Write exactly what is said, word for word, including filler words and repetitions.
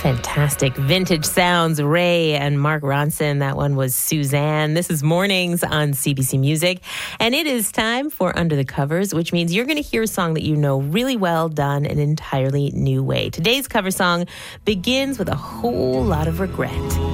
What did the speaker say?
Fantastic vintage sounds. Ray and Mark Ronson. That one was Suzanne. This is Mornings on C B C Music. And it is time for Under the Covers, which means you're going to hear a song that you know really well done an entirely new way. Today's cover song begins with a whole lot of regret.